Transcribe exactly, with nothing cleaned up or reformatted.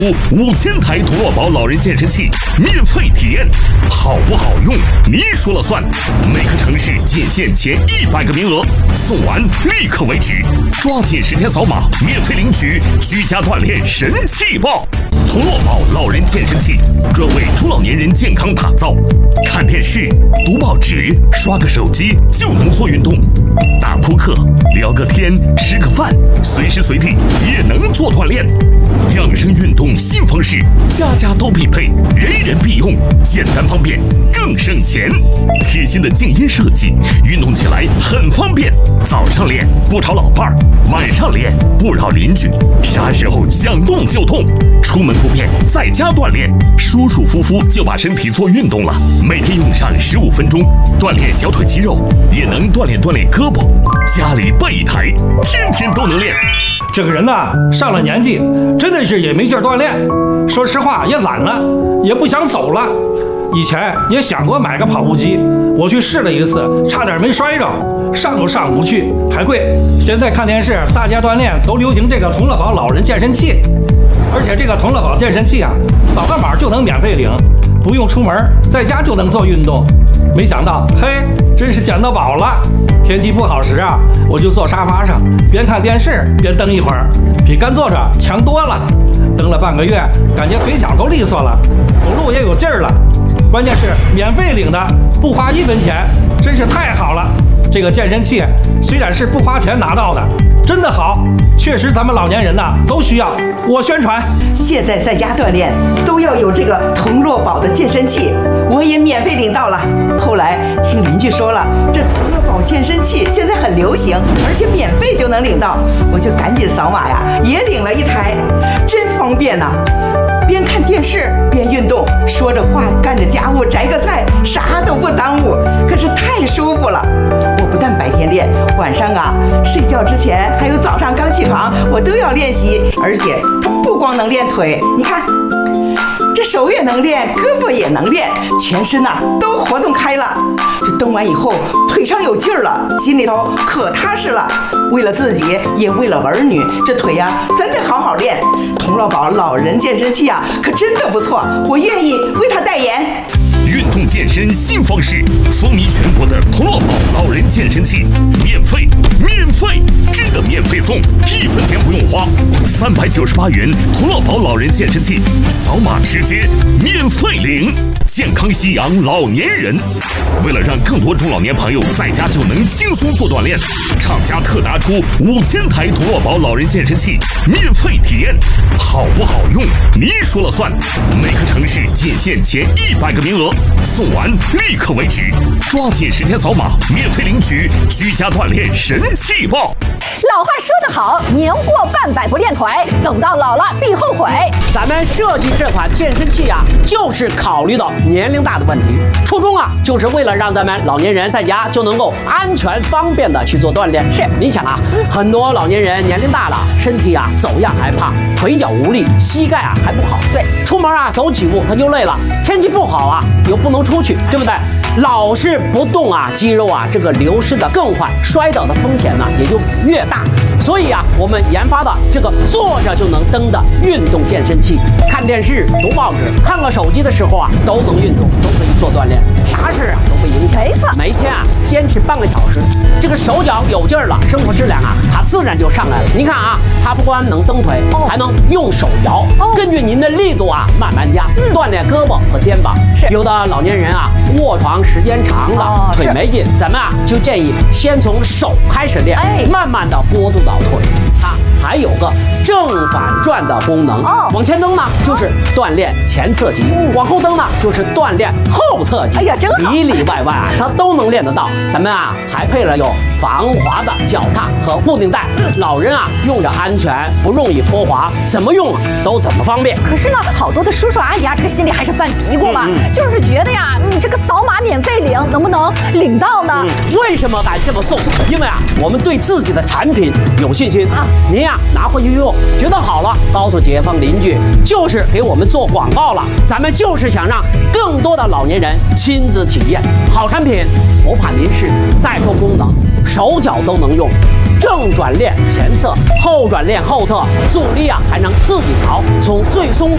五千台童乐宝老人健身器免费体验，好不好用你说了算。每个城市仅限前一百个名额，送完立刻为止，抓紧时间扫码免费领取居家锻炼神器包。童乐宝老人健身器专为中老年人健康打造，看电视、读报纸、刷个手机就能做运动，打扑克、聊个天、吃个饭，随时随地也能做锻炼。养生运动新方式，家家都必备，人人必用，简单方便，更省钱。贴心的静音设计，运动起来很方便。早上练不吵老伴儿，晚上练不扰邻居，啥时候想动就动，出门不便在家锻炼，舒舒服服就把身体做运动了。每天用上十五分钟，锻炼小腿肌肉，也能锻炼锻炼胳膊。家里备一台，天天都能练。 这个人呐，上了年纪，真的是也没劲儿锻炼。说实话，也懒了，也不想走了。以前也想过买个跑步机，我去试了一次，差点没摔着，上都上不去，还贵。现在看电视，大家锻炼都流行这个童乐宝老人健身器，而且这个童乐宝健身器啊，扫个码就能免费领，不用出门，在家就能做运动。没想到，嘿，真是捡到宝了！天气不好时啊，我就坐沙发上，边看电视边蹬一会儿，比干坐着强多了。蹬了半个月，感觉腿脚都利索了，走路也有劲儿了。关键是免费领的，不花一分钱，真是太好了。这个健身器虽然是不花钱拿到的，真的好，确实咱们老年人呐都需要。我宣传， 现在在家锻炼都要有这个童乐宝的健身器，我也免费领到了。后来听邻居说了，这童乐宝健身器现在很流行，而且免费就能领到，我就赶紧扫码呀，也领了一台，真方便呐、啊。边看电视边运动，说着话干着家务，摘个菜，啥都不耽误，可是太舒服了。我不但白天练，晚上啊睡觉之前还有早上刚起床，我都要练习。而且它不光能练腿，你看这手也能练，胳膊也能练，全身呐、啊、都活动开了。这动完以后腿上有劲儿了，心里头可踏实了。为了自己也为了儿女，这腿呀、啊、真得好好练。童乐宝老人健身器啊可真的不错，我愿意为他代言。 运动健身新方式，风靡全国的童乐宝老人健身器，免费，免费，真的免费送，一分钱不用花，三百九十八元童乐宝老人健身器，扫码直接免费领，健康夕阳老年人。为了让更多中老年朋友在家就能轻松做锻炼，厂家特拿出五千台童乐宝老人健身器免费体验，好不好用你说了算。每个城市仅限前一百个名额，送完立刻为止，抓紧时间扫码免费领取居家锻炼神器包。 老话说得好，年过半百不练腿，等到老了必后悔。 咱们设计这款健身器啊，就是考虑到年龄大的问题，初衷啊，就是为了让咱们老年人在家就能够安全方便的去做锻炼。是，你想啊，很多老年人年龄大了，身体啊走样还胖，腿脚无力，膝盖啊还不好。对，出门啊走几步他就累了，天气不好啊又不能出去，对不对？老是不动啊，肌肉啊这个流失的更快，摔倒的风险呢、啊、也就越大。所以啊，我们研发的这个坐着就能蹬的运动健身器，看电视、读报纸、看个手机的时候啊，都能运动，都可以做锻炼，啥事啊都不影响。没错，每天啊坚持半个小时，这个手脚有劲儿了，生活质量啊它自然就上来了。您看啊，它不光能蹬腿，还能用手摇，根据您的力度啊慢慢加，嗯、锻炼胳膊和肩膀。是，有的老年人啊卧床时间长了，哦、腿没劲，咱们啊就建议先从手开始练，哎、慢慢的过渡到腿。它还有个正反转的功能，哦、往前蹬呢就是锻炼前侧肌，嗯、往后蹬呢就是锻炼后侧肌。哎呀，真好，里里外外啊它都能练得到。咱们啊还配了有防滑的脚踏和固定带，嗯、老人啊用着安全，不容易脱滑，怎么用啊都怎么方便。 可是呢，好多的叔叔阿姨啊，这个心里还是犯嘀咕嘛，嗯嗯、就是觉得呀，你这个扫码免费领，能不能领到呢？ 嗯、为什么敢这么送？因为啊，我们对自己的产品有信心啊。您呀、啊、拿回去用，觉得好了，告诉街坊邻居，就是给我们做广告了。咱们就是想让更多的老年人亲自体验好产品，不怕您试。再说功能，手脚都能用。正转练前侧，后转练后侧，阻力啊还能自己调，从最松